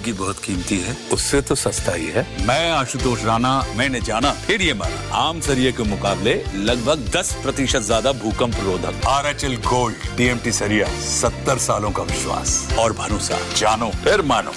जिंदगी बहुत कीमती है। उससे तो सस्ता ही है। मैं आशुतोष राणा, मैंने जाना फिर ये माना, आम सरिये के मुकाबले लगभग 10% ज्यादा भूकंप रोधक। RHL गोल्ड TMT सरिया, 70 सालों का विश्वास और भरोसा, जानो फिर मानो।